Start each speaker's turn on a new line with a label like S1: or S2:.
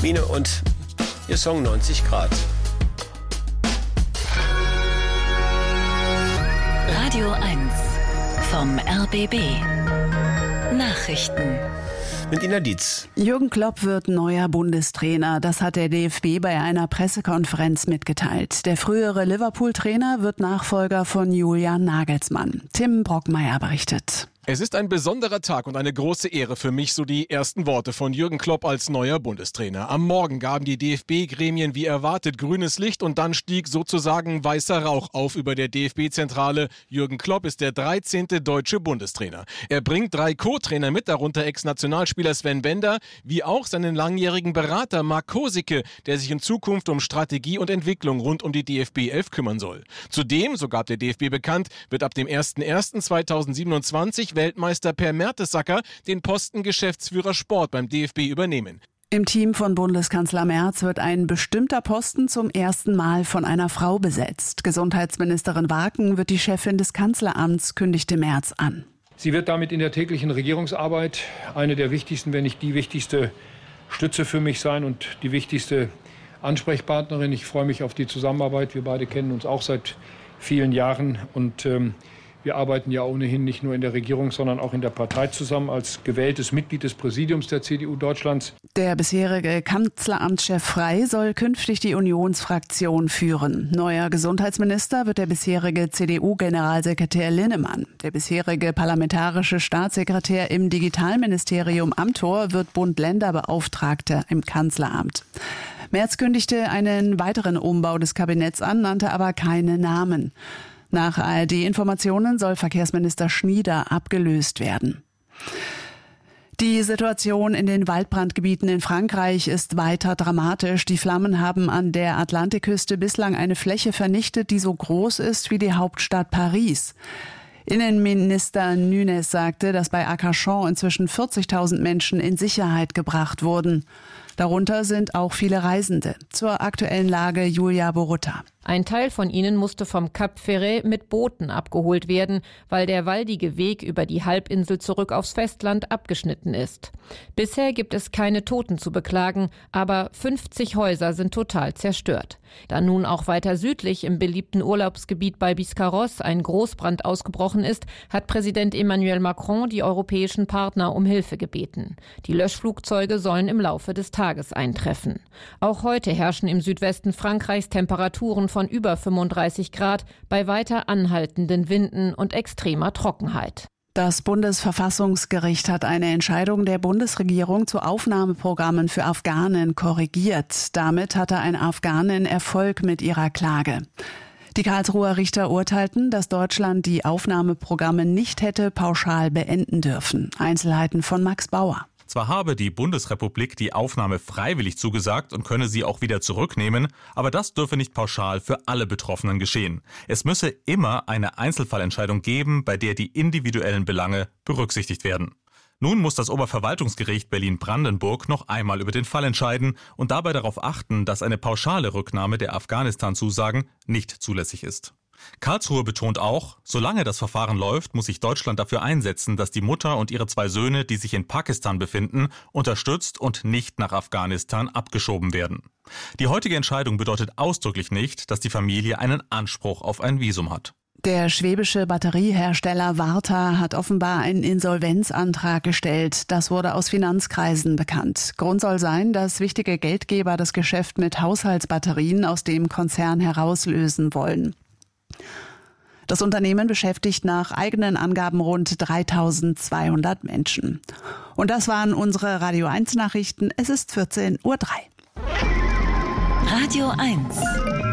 S1: Mine und ihr Song 90 Grad.
S2: Radio 1 vom RBB. Nachrichten.
S1: Mit Ina Dietz.
S3: Jürgen Klopp wird neuer Bundestrainer. Das hat der DFB bei einer Pressekonferenz mitgeteilt. Der frühere Liverpool-Trainer wird Nachfolger von Julian Nagelsmann. Tim Brockmeier berichtet.
S4: Es ist ein besonderer Tag und eine große Ehre für mich, so die ersten Worte von Jürgen Klopp als neuer Bundestrainer. Am Morgen gaben die DFB-Gremien wie erwartet grünes Licht und dann stieg sozusagen weißer Rauch auf über der DFB-Zentrale. Jürgen Klopp ist der 13. deutsche Bundestrainer. Er bringt 3 Co-Trainer mit, darunter Ex-Nationalspieler Sven Bender, wie auch seinen langjährigen Berater Marc Kosicke, der sich in Zukunft um Strategie und Entwicklung rund um die DFB 11 kümmern soll. Zudem, so gab der DFB bekannt, wird ab dem 01.01.2027 Weltmeister Per Mertesacker den Posten Geschäftsführer Sport beim DFB übernehmen.
S3: Im Team von Bundeskanzler Merz wird ein bestimmter Posten zum ersten Mal von einer Frau besetzt. Gesundheitsministerin Waken wird die Chefin des Kanzleramts, kündigte Merz an.
S5: Sie wird damit in der täglichen Regierungsarbeit eine der wichtigsten, wenn nicht die wichtigste Stütze für mich sein und die wichtigste Ansprechpartnerin. Ich freue mich auf die Zusammenarbeit. Wir beide kennen uns auch seit vielen Jahren und wir arbeiten ja ohnehin nicht nur in der Regierung, sondern auch in der Partei zusammen als gewähltes Mitglied des Präsidiums der CDU Deutschlands.
S3: Der bisherige Kanzleramtschef Frey soll künftig die Unionsfraktion führen. Neuer Gesundheitsminister wird der bisherige CDU-Generalsekretär Linnemann. Der bisherige parlamentarische Staatssekretär im Digitalministerium Amthor wird Bund-Länder-Beauftragter im Kanzleramt. Merz kündigte einen weiteren Umbau des Kabinetts an, nannte aber keine Namen. Nach ARD-Informationen soll Verkehrsminister Schnieder abgelöst werden. Die Situation in den Waldbrandgebieten in Frankreich ist weiter dramatisch. Die Flammen haben an der Atlantikküste bislang eine Fläche vernichtet, die so groß ist wie die Hauptstadt Paris. Innenminister Nunes sagte, dass bei Arcachon inzwischen 40.000 Menschen in Sicherheit gebracht wurden. Darunter sind auch viele Reisende. Zur aktuellen Lage Julia Borutta.
S6: Ein Teil von ihnen musste vom Cap Ferret mit Booten abgeholt werden, weil der waldige Weg über die Halbinsel zurück aufs Festland abgeschnitten ist. Bisher gibt es keine Toten zu beklagen, aber 50 Häuser sind total zerstört. Da nun auch weiter südlich im beliebten Urlaubsgebiet bei Biscarrosse ein Großbrand ausgebrochen ist, hat Präsident Emmanuel Macron die europäischen Partner um Hilfe gebeten. Die Löschflugzeuge sollen im Laufe des Tages eintreffen. Auch heute herrschen im Südwesten Frankreichs Temperaturen von über 35 Grad bei weiter anhaltenden Winden und extremer Trockenheit.
S3: Das Bundesverfassungsgericht hat eine Entscheidung der Bundesregierung zu Aufnahmeprogrammen für Afghanen korrigiert. Damit hatte ein Afghanin Erfolg mit ihrer Klage. Die Karlsruher Richter urteilten, dass Deutschland die Aufnahmeprogramme nicht hätte pauschal beenden dürfen. Einzelheiten von Max Bauer.
S7: Zwar habe die Bundesrepublik die Aufnahme freiwillig zugesagt und könne sie auch wieder zurücknehmen, aber das dürfe nicht pauschal für alle Betroffenen geschehen. Es müsse immer eine Einzelfallentscheidung geben, bei der die individuellen Belange berücksichtigt werden. Nun muss das Oberverwaltungsgericht Berlin-Brandenburg noch einmal über den Fall entscheiden und dabei darauf achten, dass eine pauschale Rücknahme der Afghanistan-Zusagen nicht zulässig ist. Karlsruhe betont auch, solange das Verfahren läuft, muss sich Deutschland dafür einsetzen, dass die Mutter und ihre 2 Söhne, die sich in Pakistan befinden, unterstützt und nicht nach Afghanistan abgeschoben werden. Die heutige Entscheidung bedeutet ausdrücklich nicht, dass die Familie einen Anspruch auf ein Visum hat.
S3: Der schwäbische Batteriehersteller Varta hat offenbar einen Insolvenzantrag gestellt. Das wurde aus Finanzkreisen bekannt. Grund soll sein, dass wichtige Geldgeber das Geschäft mit Haushaltsbatterien aus dem Konzern herauslösen wollen. Das Unternehmen beschäftigt nach eigenen Angaben rund 3.200 Menschen. Und das waren unsere Radio 1 Nachrichten. Es ist 14:03 Uhr.
S2: Radio 1